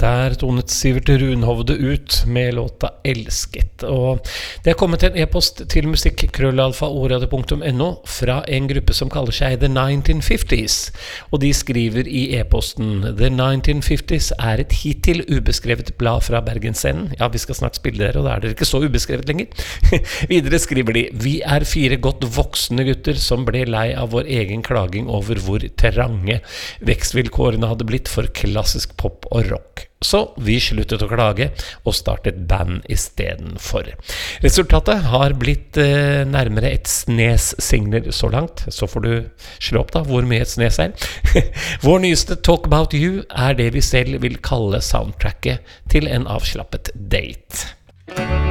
Der tonet Sivert Runhovde ut med låta Elsket. Og det kommet en e-post til musikk@oradio.no fra en gruppe som kaller seg The 1950s. Og de skriver i e-posten: The 1950s et hittil ubeskrevet blad fra Bergensscenen. Ja, vi skal snart spille dere, og da dere ikke så ubeskrevet lenger. Videre skriver de: Vi fire godt voksne gutter som ble lei av vår egen klaging over hvor trange vekstvilkårene hadde blitt for klassisk pop og rock. Så vi sluttet å klage og startet band i stedet for. Resultatet har blitt nærmere et snes singler så langt. Så får du slå opp da hvor mye et snes Vår nyeste Talk About You det vi selv vil kalle soundtracket til en avslappet date.